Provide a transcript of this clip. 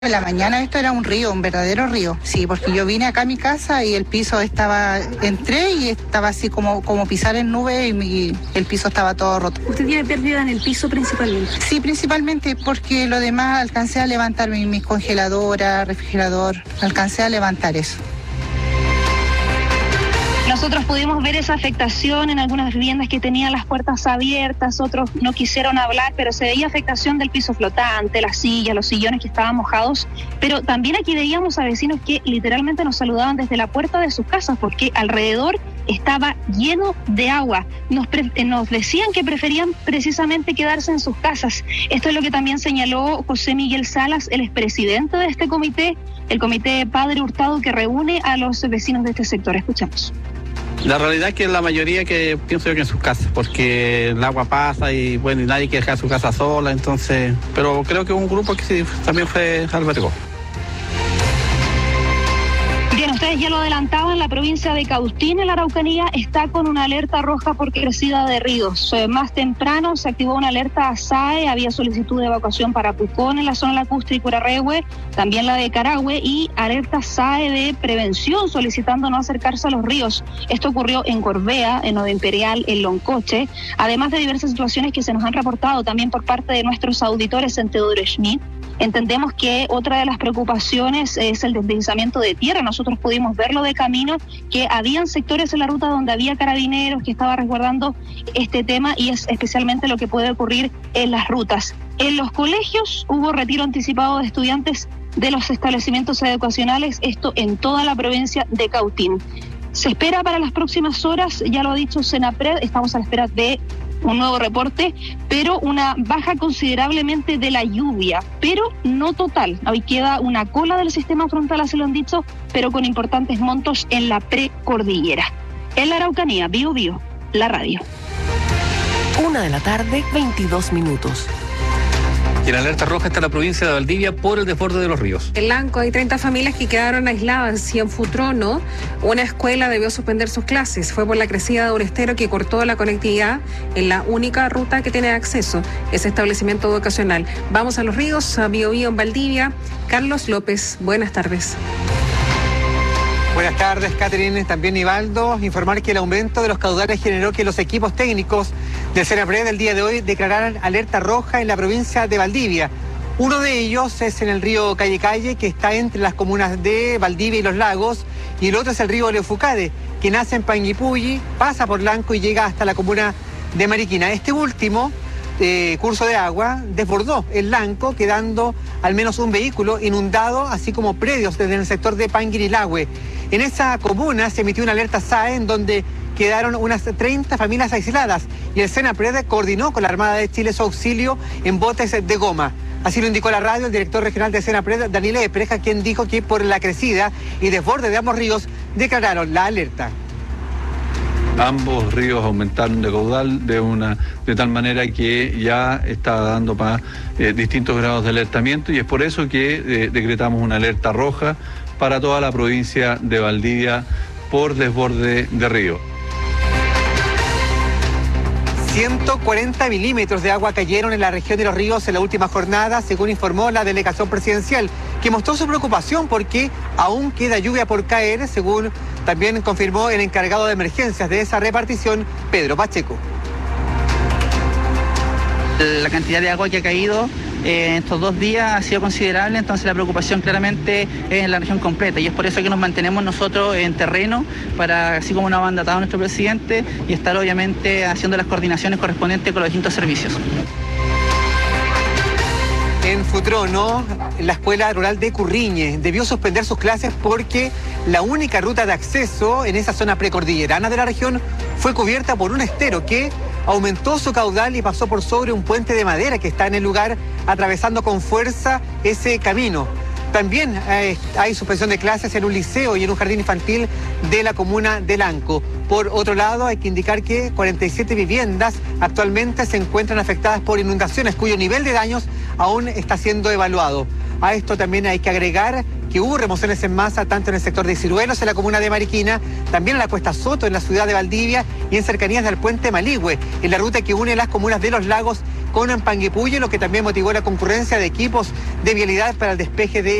En la mañana esto era un río, un verdadero río. Sí, porque yo vine acá a mi casa y el piso entré y estaba así como pisar en nube y el piso estaba todo roto. ¿Usted tiene pérdida en el piso principalmente? Sí, principalmente porque lo demás alcancé a levantar mis congeladoras, refrigerador, alcancé a levantar eso. Nosotros pudimos ver esa afectación en algunas viviendas que tenían las puertas abiertas, otros no quisieron hablar, pero se veía afectación del piso flotante, las sillas, los sillones que estaban mojados, pero también aquí veíamos a vecinos que literalmente nos saludaban desde la puerta de sus casas porque alrededor estaba lleno de agua. Nos decían que preferían precisamente quedarse en sus casas. Esto es lo que también señaló José Miguel Salas, el expresidente de este comité, el comité Padre Hurtado que reúne a los vecinos de este sector. Escuchamos. La realidad es que la mayoría que pienso yo que en sus casas, porque el agua pasa y bueno, y nadie quiere dejar su casa sola, entonces, pero creo que un grupo que sí también albergó. Bien, ustedes ya lo adelantaban, la provincia de Cautín, en la Araucanía, está con una alerta roja por crecida de ríos. Más temprano se activó una alerta a SAE, había solicitud de evacuación para Pucón en la zona lacustre y Curarrehue, también la de Carahue, y alerta SAE de prevención solicitando no acercarse a los ríos. Esto ocurrió en Gorbea, en Nueva Imperial, en Loncoche, además de diversas situaciones que se nos han reportado también por parte de nuestros auditores en Teodoro Schmidt. Entendemos que otra de las preocupaciones es el deslizamiento de tierra. Nosotros pudimos verlo de camino, que habían sectores en la ruta donde había carabineros que estaban resguardando este tema y es especialmente lo que puede ocurrir en las rutas. En los colegios hubo retiro anticipado de estudiantes de los establecimientos educacionales, esto en toda la provincia de Cautín. Se espera para las próximas horas, ya lo ha dicho Senapred, estamos a la espera de un nuevo reporte, pero una baja considerablemente de la lluvia, pero no total. Hoy queda una cola del sistema frontal, así lo han dicho, pero con importantes montos en la precordillera. En la Araucanía, Bio Bio, la radio. 1:22 p.m. Y en alerta roja está la provincia de Valdivia por el desborde de los ríos. En Lanco hay 30 familias que quedaron aisladas y en Futrono una escuela debió suspender sus clases. Fue por la crecida de un estero que cortó la conectividad en la única ruta que tiene acceso a ese establecimiento educacional. Vamos a los ríos, a Bio Bio en Valdivia. Carlos López, buenas tardes. Buenas tardes, Catherine, también Nivaldo. Informar que el aumento de los caudales generó que los equipos técnicos del Senapred el día de hoy declararan alerta roja en la provincia de Valdivia. Uno de ellos es en el río Calle Calle, que está entre las comunas de Valdivia y Los Lagos, y el otro es el río Leufucade, que nace en Panguipulli, pasa por Lanco y llega hasta la comuna de Mariquina. Este último curso de agua desbordó el Lanco, quedando al menos un vehículo inundado, así como predios desde el sector de Panguirilahue. En esa comuna se emitió una alerta SAE en donde quedaron unas 30 familias aisladas y el Senapred coordinó con la Armada de Chile su auxilio en botes de goma. Así lo indicó la radio el director regional de Senapred, Daniel Epreja, quien dijo que por la crecida y desborde de ambos ríos declararon la alerta. Ambos ríos aumentaron de caudal de tal manera que ya está dando para distintos grados de alertamiento y es por eso que decretamos una alerta roja para toda la provincia de Valdivia por desborde de río. 140 milímetros de agua cayeron en la región de Los Ríos en la última jornada, según informó la delegación presidencial, que mostró su preocupación porque aún queda lluvia por caer, según también confirmó el encargado de emergencias de esa repartición, Pedro Pacheco. La cantidad de agua que ha caído en estos 2 días ha sido considerable, entonces la preocupación claramente es en la región completa y es por eso que nos mantenemos nosotros en terreno, para, así como nos ha mandatado nuestro presidente, y estar obviamente haciendo las coordinaciones correspondientes con los distintos servicios. En Futrono, la escuela rural de Curriñe debió suspender sus clases porque la única ruta de acceso en esa zona precordillerana de la región fue cubierta por un estero que aumentó su caudal y pasó por sobre un puente de madera que está en el lugar, atravesando con fuerza ese camino. También hay suspensión de clases en un liceo y en un jardín infantil de la comuna de Lanco. Por otro lado, hay que indicar que 47 viviendas actualmente se encuentran afectadas por inundaciones, cuyo nivel de daños aún está siendo evaluado. A esto también hay que agregar que hubo remociones en masa tanto en el sector de Ciruelos, en la comuna de Mariquina, también en la Cuesta Soto, en la ciudad de Valdivia, y en cercanías del puente Maligüe, en la ruta que une las comunas de Los Lagos con Panguipulli, lo que también motivó la concurrencia de equipos de vialidad para el despeje de